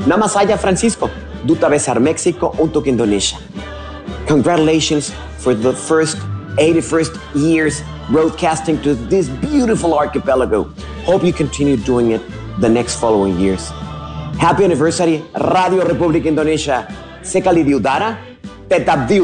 Nama saya Francisco, Duta Besar Mexico untuk Indonesia. Congratulations for the first 81st years broadcasting to this beautiful archipelago. Hope you continue doing it the next following years. Happy anniversary, Radio Republik Indonesia. Sekali diudara, tetap di